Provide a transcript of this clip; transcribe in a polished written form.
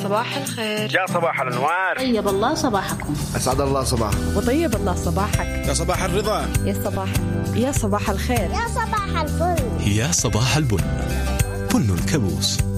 صباح الخير، يا صباح الأنوار، طيب الله صباحكم، أسعد الله صباحكم، وطيب الله صباحك، يا صباح الرضا، يا صباح النور، يا صباح الخير، يا صباح الفل، يا صباح البن، بن الكابوس.